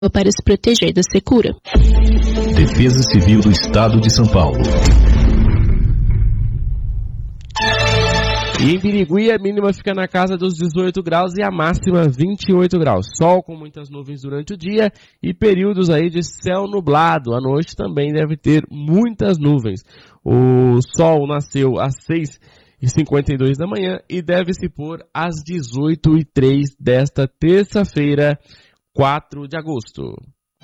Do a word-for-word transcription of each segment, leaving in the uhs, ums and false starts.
para se proteger da secura. Defesa Civil do Estado de São Paulo. E em Birigui a mínima fica na casa dos dezoito graus e a máxima vinte e oito graus. Sol com muitas nuvens durante o dia e períodos aí de céu nublado. À noite também deve ter muitas nuvens. O sol nasceu às seis e cinquenta e dois da manhã e deve se pôr às dezoito e três desta terça-feira, quatro de agosto.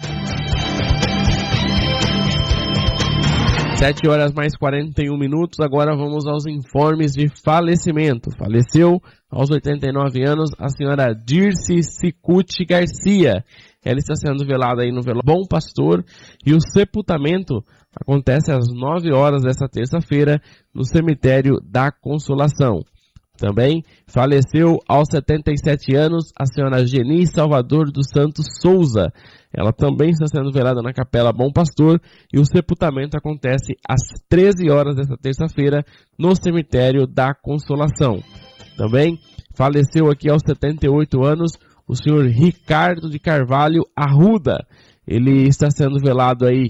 sete horas mais quarenta e um minutos, agora vamos aos informes de falecimento. Faleceu aos oitenta e nove anos a senhora Dirce Cicuti Garcia. Ela está sendo velada aí no velório Bom Pastor e o sepultamento acontece às nove horas desta terça-feira no cemitério da Consolação. Também faleceu aos setenta e sete anos a senhora Geni Salvador dos Santos Souza. Ela também está sendo velada na Capela Bom Pastor e o sepultamento acontece às treze horas desta terça-feira no cemitério da Consolação. Também faleceu aqui aos setenta e oito anos o senhor Ricardo de Carvalho Arruda. Ele está sendo velado aí.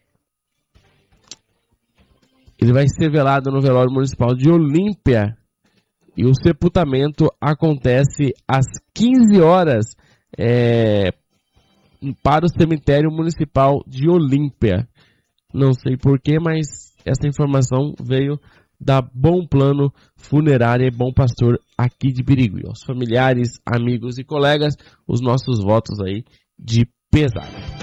Ele vai ser velado no velório municipal de Olímpia. E o sepultamento acontece às quinze horas é, para o cemitério municipal de Olímpia. Não sei porquê, mas essa informação veio da Bom Plano Funerária e Bom Pastor aqui de Birigui. Aos familiares, amigos e colegas, os nossos votos aí de pesar.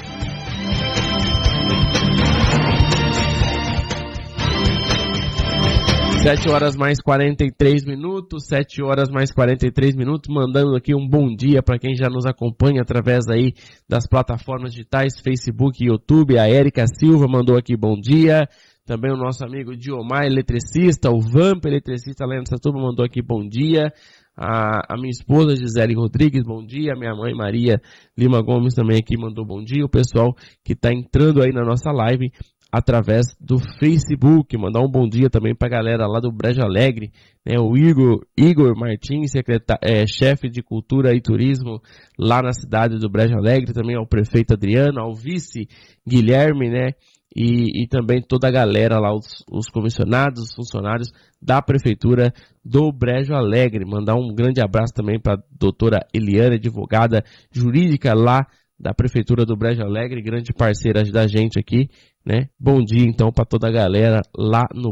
sete horas mais quarenta e três minutos, sete horas mais quarenta e três minutos, mandando aqui um bom dia para quem já nos acompanha através aí das plataformas digitais, Facebook e YouTube. A Érica Silva mandou aqui bom dia. Também o nosso amigo Diomar, eletricista, o Vamp, eletricista lá em Satuba, mandou aqui bom dia. A, a minha esposa Gisele Rodrigues, bom dia. A minha mãe Maria Lima Gomes também aqui mandou bom dia. O pessoal que está entrando aí na nossa live através do Facebook, mandar um bom dia também para a galera lá do Brejo Alegre, né? O Igor, Igor Martins, secretário, é, chefe de Cultura e Turismo lá na cidade do Brejo Alegre, também ao prefeito Adriano, ao vice Guilherme, né? E, e também toda a galera lá, os, os comissionados, os funcionários da Prefeitura do Brejo Alegre. Mandar um grande abraço também para a doutora Eliane, advogada jurídica lá da Prefeitura do Brejo Alegre, grande parceira da gente aqui, né? Bom dia então para toda a galera lá no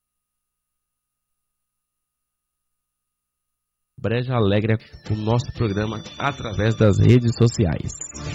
Brejo Alegre, o nosso programa através das redes sociais.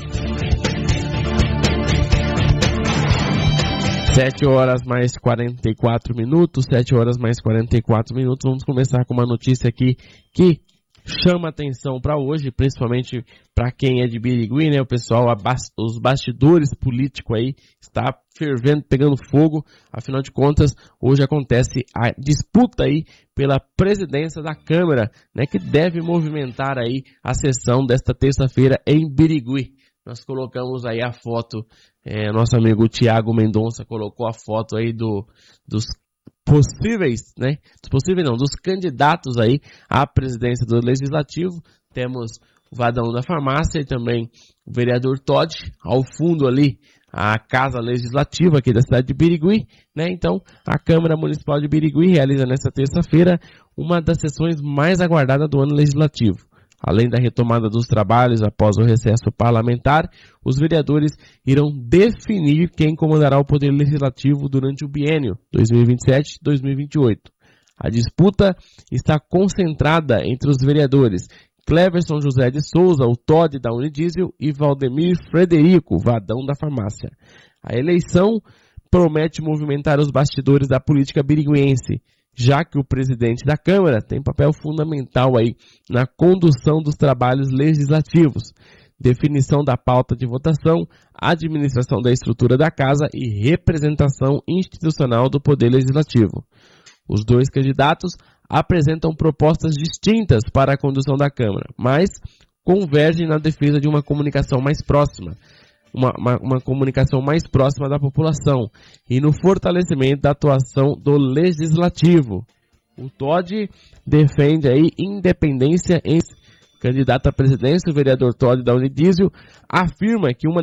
sete horas mais quarenta e quatro minutos, sete horas mais quarenta e quatro minutos. Vamos começar com uma notícia aqui que chama atenção para hoje, principalmente para quem é de Birigui, né? O pessoal, os bastidores políticos aí, está fervendo, pegando fogo. Afinal de contas, hoje acontece a disputa aí pela presidência da Câmara, né? Que deve movimentar aí a sessão desta terça-feira em Birigui. Nós colocamos aí a foto, é, nosso amigo Tiago Mendonça colocou a foto aí do, dos possíveis, né? Dos possíveis não, dos candidatos aí à presidência do Legislativo. Temos o Vadão da Farmácia e também o vereador Todd, ao fundo ali, a Casa Legislativa aqui da cidade de Birigui, né? Então, a Câmara Municipal de Birigui realiza nesta terça-feira uma das sessões mais aguardadas do ano legislativo. Além da retomada dos trabalhos após o recesso parlamentar, os vereadores irão definir quem comandará o Poder Legislativo durante o biênio dois mil e vinte e sete a dois mil e vinte e oito. A disputa está concentrada entre os vereadores Cleverson José de Souza, o Todd da Unidiesel, e Valdemir Frederico, Vadão da Farmácia. A eleição promete movimentar os bastidores da política biriguense, já que o presidente da Câmara tem papel fundamental aí na condução dos trabalhos legislativos, definição da pauta de votação, administração da estrutura da Casa e representação institucional do Poder Legislativo. Os dois candidatos apresentam propostas distintas para a condução da Câmara, mas convergem na defesa de uma comunicação mais próxima, Uma, uma, uma comunicação mais próxima da população e no fortalecimento da atuação do Legislativo. O Todd defende aí independência em candidato à presidência, o vereador Todd da Unidiesel, afirma que uma